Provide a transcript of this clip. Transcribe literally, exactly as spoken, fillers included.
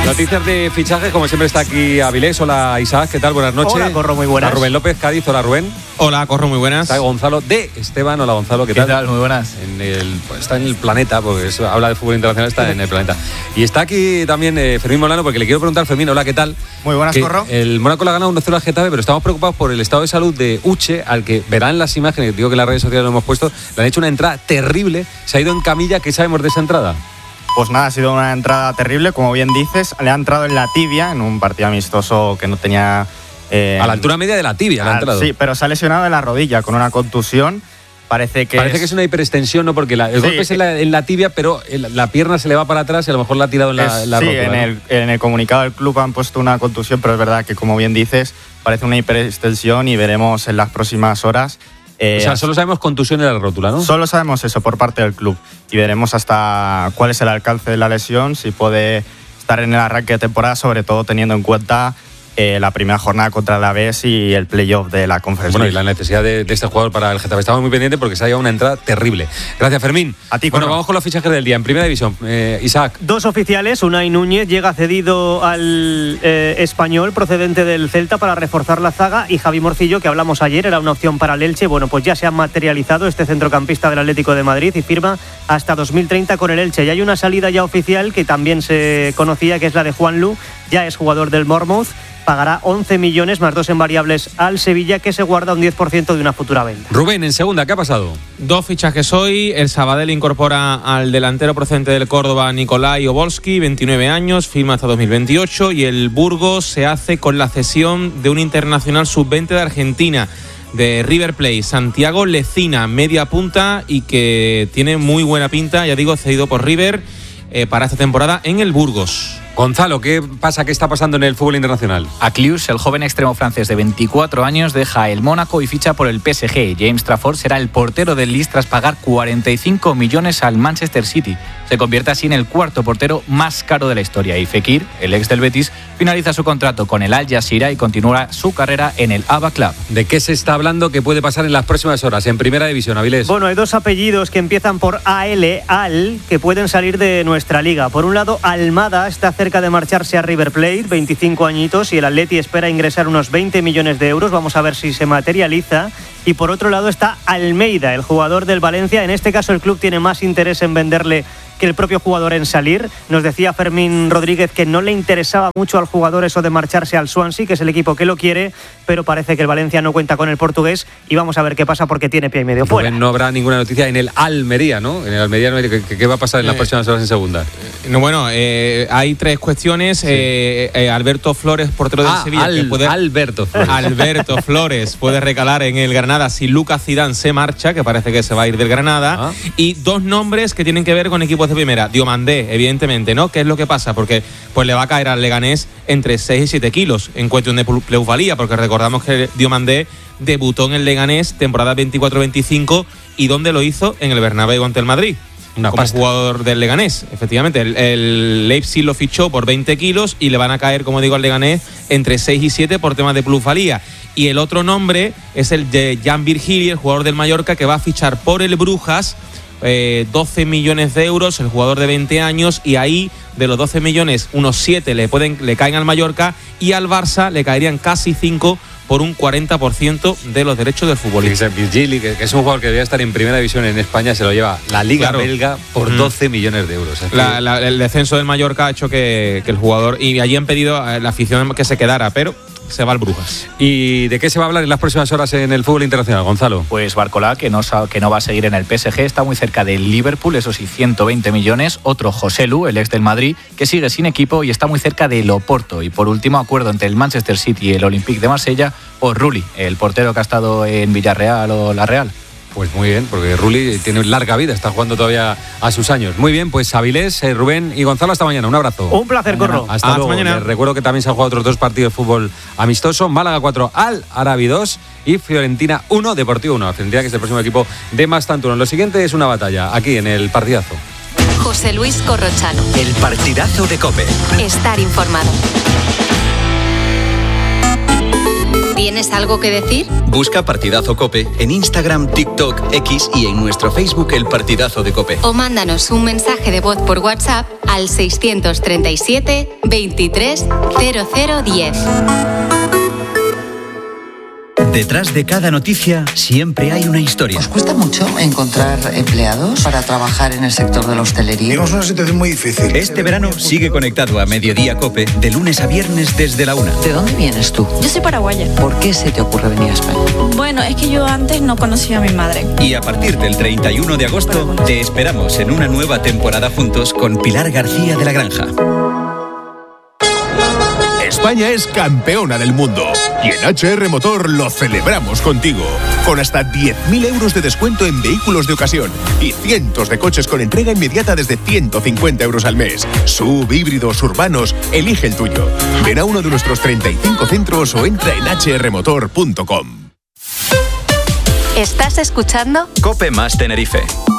Noticias de fichajes, como siempre está aquí Avilés. Hola Isaac, ¿qué tal? Buenas noches. Hola Corro, muy buenas. Hola Rubén López, Cádiz. Hola Rubén. Hola Corro, muy buenas. Está Gonzalo de Esteban. Hola Gonzalo, ¿qué tal? ¿Qué tal? Muy buenas. En el, pues está en el planeta, porque eso, habla de fútbol internacional, está en el planeta. Y está aquí también eh, Fermín Molano, porque le quiero preguntar, Fermín, hola, ¿qué tal? Muy buenas, que Corro. El Mónaco le ha ganado uno cero al Getafe, pero estamos preocupados por el estado de salud de Uche, al que verán las imágenes, digo que en las redes sociales lo hemos puesto, le han hecho una entrada terrible, se ha ido en camilla. ¿Qué sabemos de esa entrada? Pues nada, ha sido una entrada terrible, como bien dices. Le ha entrado en la tibia, en un partido amistoso que no tenía... Eh, a la altura media de la tibia le ha entrado. Sí, pero se ha lesionado en la rodilla con una contusión. Parece que Parece es, que es una hiperextensión, ¿no? Porque la, el sí, golpe es en la, en la tibia, pero el, la pierna se le va para atrás y a lo mejor la ha tirado en la, es, la sí, rótula, en, ¿no? el, en el comunicado del club han puesto una contusión, pero es verdad que, como bien dices, parece una hiperextensión y veremos en las próximas horas. Eh, o sea, solo sabemos contusión en la rótula, ¿no? Solo sabemos eso por parte del club y veremos hasta cuál es el alcance de la lesión, si puede estar en el arranque de temporada, sobre todo teniendo en cuenta eh, la primera jornada contra el Alavés y el playoff de la Conference Bueno, League. y la necesidad de, de este jugador para el Getafe. Estamos muy pendientes porque se ha llevado una entrada terrible. Gracias, Fermín. A ti, Bueno, Corro. vamos con los fichajes del día. En Primera División, eh, Isaac. Dos oficiales, Unai Núñez llega cedido al eh, Español procedente del Celta para reforzar la zaga, y Javi Morcillo, que hablamos ayer, era una opción para el Elche. Bueno, pues ya se ha materializado este centrocampista del Atlético de Madrid y firma hasta dos mil treinta con el Elche. Y hay una salida ya oficial que también se conocía, que es la de Juanlu, ya es jugador del Bournemouth. Pagará once millones más dos en variables al Sevilla, que se guarda un diez por ciento de una futura venta. Rubén, en segunda, ¿qué ha pasado? Dos fichajes hoy. El Sabadell incorpora al delantero procedente del Córdoba, Nikolai Obolski, veintinueve años, firma hasta dos mil veintiocho. Y el Burgos se hace con la cesión de un internacional sub veinte de Argentina, de River Plate, Santiago Lecina, media punta y que tiene muy buena pinta, ya digo, cedido por River eh, para esta temporada en el Burgos. Gonzalo, ¿qué pasa? ¿Qué está pasando en el fútbol internacional? Aklius, el joven extremo francés de veinticuatro años, deja el Mónaco y ficha por el P S G. James Trafford será el portero del Lille tras pagar cuarenta y cinco millones al Manchester City. Se convierte así en el cuarto portero más caro de la historia. Y Fekir, el ex del Betis, finaliza su contrato con el Al Jazeera y continúa su carrera en el Aba Club. ¿De qué se está hablando que puede pasar en las próximas horas en Primera División, Avilés? Bueno, hay dos apellidos que empiezan por A L, Al, que pueden salir de nuestra liga. Por un lado, Almada está cerca de marcharse a River Plate, veinticinco añitos, y el Atleti espera ingresar unos veinte millones de euros. Vamos a ver si se materializa. Y por otro lado está Almeida, el jugador del Valencia. En este caso el club tiene más interés en venderle que el propio jugador en salir. Nos decía Fermín Rodríguez que no le interesaba mucho al jugador eso de marcharse al Swansea, que es el equipo que lo quiere, pero parece que el Valencia no cuenta con el portugués y vamos a ver qué pasa porque tiene pie y medio fuera. No habrá ninguna noticia en el Almería, ¿no? En el Almería, ¿qué, qué va a pasar en las Eh, próximas horas en segunda? No, bueno, eh, hay tres cuestiones. Sí. Eh, eh, Alberto Flores, portero del ah, Sevilla, Al, que puede, Alberto Flores. Alberto Flores puede recalar en el Granada si Lucas Zidane se marcha, que parece que se va a ir del Granada. Ah. Y dos nombres que tienen que ver con equipos de primera. Diomandé, evidentemente, ¿no? ¿Qué es lo que pasa? Porque pues le va a caer al Leganés entre seis y siete kilos en cuestión de plusvalía, porque recordamos que Diomandé debutó en el Leganés temporada veinticuatro veinticinco y ¿dónde lo hizo? En el Bernabéu ante el Madrid. Una como pasta. Jugador del Leganés, efectivamente. El, el Leipzig lo fichó por veinte kilos y le van a caer, como digo, al Leganés entre seis y siete por temas de plusvalía. Y el otro nombre es el de Jan Virgili, el jugador del Mallorca, que va a fichar por el Brujas, eh, doce millones de euros, el jugador de veinte años, y ahí de los doce millones, unos siete le, pueden, le caen al Mallorca y al Barça le caerían casi cinco por un cuarenta por ciento de los derechos del futbolista. Virgili, que es un jugador que debería estar en Primera División en España, se lo lleva la Liga claro. belga por doce mm. millones de euros. Es la, la, el descenso del Mallorca ha hecho que, que el jugador, y allí han pedido a la afición que se quedara, pero se va al Brujas. ¿Y de qué se va a hablar en las próximas horas en el fútbol internacional, Gonzalo? Pues Barcolá, que no, que no va a seguir en el P S G, está muy cerca del Liverpool, eso sí, ciento veinte millones. Otro, Joselu, el ex del Madrid, que sigue sin equipo y está muy cerca del Oporto. Y por último, acuerdo entre el Manchester City y el Olympique de Marsella por Rulli, el portero que ha estado en Villarreal o La Real. Pues muy bien, porque Rulli tiene larga vida, está jugando todavía a sus años. Muy bien, pues Avilés, eh, Rubén y Gonzalo, hasta mañana. Un abrazo. Un placer, Corro. Hasta ah, luego. Hasta mañana. Les recuerdo que también se han jugado otros dos partidos de fútbol amistoso. Málaga cuatro, Al Arabi dos y Fiorentina uno, Deportivo uno. Fiorentina, que es el próximo equipo de Mastantuono. Lo siguiente es una batalla, aquí en el partidazo. José Luis Corrochano. El partidazo de COPE. Estar informado. ¿Tienes algo que decir? Busca Partidazo COPE en Instagram, TikTok, X y en nuestro Facebook El Partidazo de COPE. O mándanos un mensaje de voz por WhatsApp al seiscientos treinta y siete, veintitrés, cero cero diez. Detrás de cada noticia siempre hay una historia. ¿Os cuesta mucho encontrar empleados para trabajar en el sector de la hostelería? Tenemos una situación muy difícil. Este verano sigue conectado a Mediodía COPE de lunes a viernes desde la una. ¿De dónde vienes tú? Yo soy paraguaya. ¿Por qué se te ocurre venir a España? Bueno, es que yo antes no conocía a mi madre. Y a partir del treinta y uno de agosto te esperamos en una nueva temporada juntos con Pilar García de la Granja. España es campeona del mundo y en H R Motor lo celebramos contigo, con hasta diez mil euros de descuento en vehículos de ocasión y cientos de coches con entrega inmediata desde ciento cincuenta euros al mes. Sub, híbridos, urbanos, elige el tuyo. Ven a uno de nuestros treinta y cinco centros o entra en h r motor punto com. ¿Estás escuchando? COPE más Tenerife.